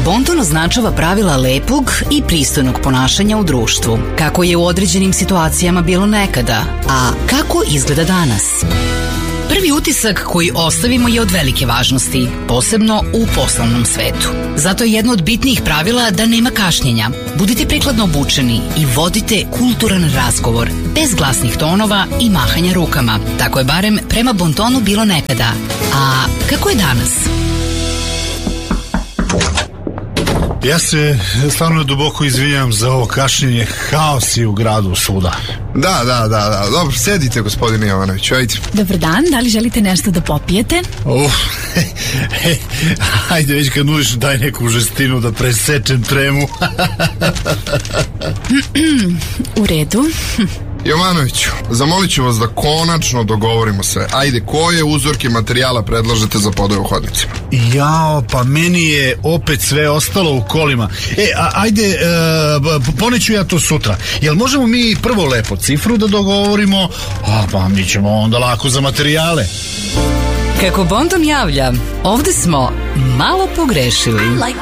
Bonton označava pravila lepog i pristojnog ponašanja u društvu, kako je u određenim situacijama bilo nekada, a kako izgleda danas. Prvi utisak koji ostavimo je od velike važnosti, posebno u poslovnom svetu. Zato je jedno od bitnijih pravila da nema kašnjenja. Budite prikladno obučeni i vodite kulturan razgovor, bez glasnih tonova i mahanja rukama. Tako je barem prema Bontonu bilo nekada. A kako je danas? Ja se stvarno duboko izvinjam za ovo kašnjenje, haos je u gradu svuda. Da. Dobro, sedite, gospodine Jovanović, ajde. Dobar dan, da li želite nešto da popijete? Ajde, već kad nudiš, daj neku žestinu da presečem tremu. U redu. Jovanoviću, zamolit ću vas da konačno dogovorimo sve. Ajde, koje uzorke materijala predlažete za podove u hodnicima? Jao, pa meni je opet sve ostalo u kolima. Ajde, poneću ja to sutra. Jel možemo mi prvo lepo cifru da dogovorimo, pa mi ćemo onda lako za materijale. Kako Bonton javlja, ovde smo malo pogrešili.